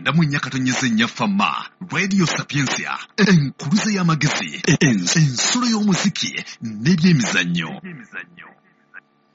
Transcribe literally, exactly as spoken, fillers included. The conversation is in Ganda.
mwenda mu nnya katonnyeze nnya fama Radio Sapiensia enkuluze y'amagezi ensulo y'omuziki n'ebyemizannyo.